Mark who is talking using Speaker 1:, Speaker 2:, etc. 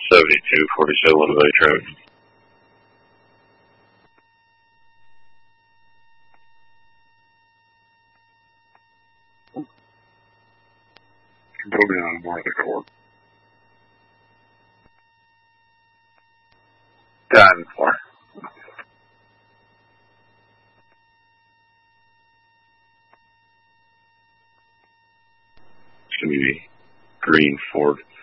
Speaker 1: 7247 Lemonade traffic.
Speaker 2: Put me on Martha Court.
Speaker 3: 10-4.
Speaker 1: It's going to be Green Ford